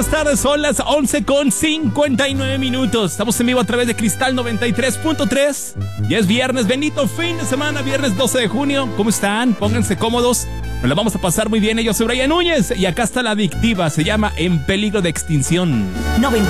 buenas tardes, son las 11:59. Estamos en vivo a través de Cristal 93.3. Ya es viernes, bendito fin de semana, viernes 12 de junio. ¿Cómo están? Pónganse cómodos. Nos la vamos a pasar muy bien. Yo soy Brian Núñez y acá está la adictiva. Se llama En Peligro de Extinción.